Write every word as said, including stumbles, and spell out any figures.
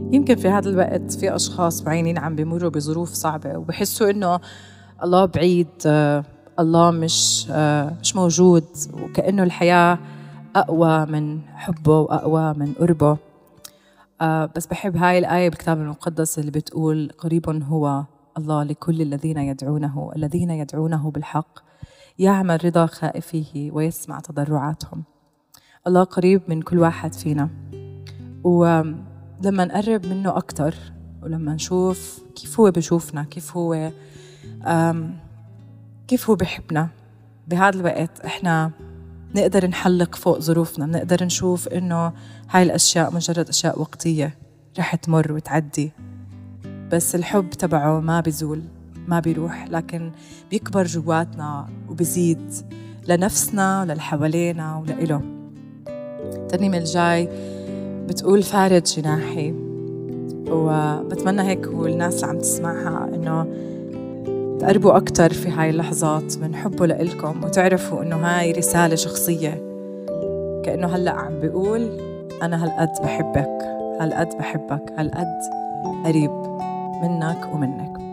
يمكن في هذا الوقت في أشخاص بعينين عم بيمروا بظروف صعبة وبحسوا إنه الله بعيد، الله مش مش موجود، وكأنه الحياة أقوى من حبه وأقوى من قربه. بس بحب هاي الآية بالكتاب المقدس اللي بتقول قريب هو الله لكل الذين يدعونه، الذين يدعونه بالحق يعمل رضا خائفيه ويسمع تضرعاتهم. الله قريب من كل واحد فينا، ولما نقرب منه أكتر ولما نشوف كيف هو بشوفنا، كيف هو كيف هو بحبنا، بهذا الوقت إحنا نقدر نحلق فوق ظروفنا، نقدر نشوف إنه هاي الأشياء مجرد أشياء وقتية رح تمر وتعدي، بس الحب تبعه ما بيزول ما بيروح، لكن بيكبر جواتنا وبيزيد لنفسنا وللي حوالينا ولإله. الترنيمة الجاي بتقول فارد جناحي، وبتمنى هيك والناس اللي عم تسمعها إنه تقربوا أكتر في هاي اللحظات من حبه لإلكم، وتعرفوا إنه هاي رسالة شخصية، كأنه هلأ عم بيقول أنا هالقد بحبك، هالقد بحبك، هالقد قريب منك ومنك.